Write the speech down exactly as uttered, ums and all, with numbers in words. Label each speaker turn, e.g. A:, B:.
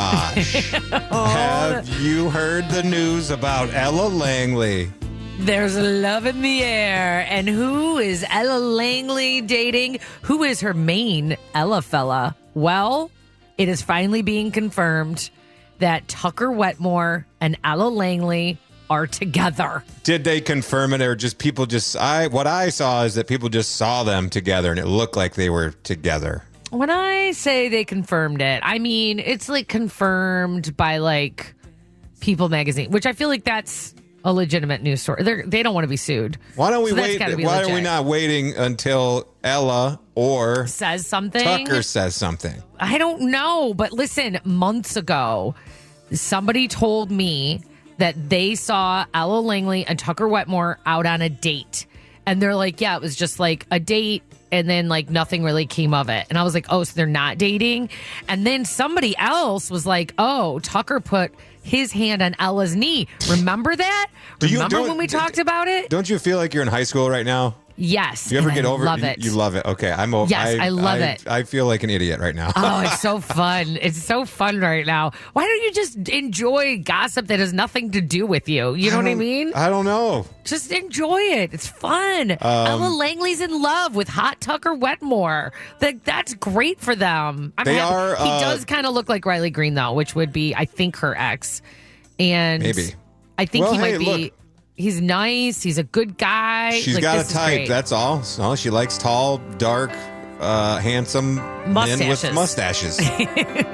A: gosh. Have you heard the news about Ella Langley?
B: There's love in the air. And who is Ella Langley dating? Who is her main Ella fella? Well, it is finally being confirmed that Tucker Wetmore and Ella Langley are together.
A: Did they confirm it, or just people just... I What I saw is that people just saw them together and it looked like they were together.
B: When I say they confirmed it, I mean, it's like confirmed by like People Magazine, which I feel like that's a legitimate news story. They're, they don't want to be sued.
A: Why don't we
B: So that's
A: wait?
B: gotta be
A: Why
B: legit.
A: are we not waiting until Ella or
B: Says something.
A: Tucker says something?
B: I don't know, but listen, months ago, somebody told me that they saw Ella Langley and Tucker Wetmore out on a date. And they're like, yeah, it was just like a date. And then like nothing really came of it. And I was like, oh, so they're not dating? And then somebody else was like, oh, Tucker put his hand on Ella's knee. Remember that?
A: Do you-
B: Remember
A: don't-
B: when we talked about it?
A: Don't you feel like you're in high school right now?
B: Yes.
A: Do you ever
B: and
A: get
B: I
A: over
B: love
A: you-
B: it.
A: You love it. Okay, I'm over.
B: Yes, I love it.
A: I feel like an idiot right now.
B: Oh, it's so fun. It's so fun right now. Why don't you just enjoy gossip that has nothing to do with you? You know what I
A: don't-
B: mean?
A: I don't know.
B: Just enjoy it. It's fun.
A: Um,
B: Ella Langley's in love with hot Tucker Wetmore. That, that's great for them. I'm
A: They
B: happy.
A: are,
B: He
A: uh,
B: does kind of look like Riley Green, though, which would be, I think, her ex. And
A: Maybe.
B: I think
A: Well,
B: he
A: hey,
B: might be.
A: look.
B: He's nice. He's a good guy.
A: She's
B: Like,
A: got
B: this
A: a
B: is
A: type.
B: great.
A: That's all. So she likes tall, dark, uh, handsome men with
B: Mustaches.
A: mustaches.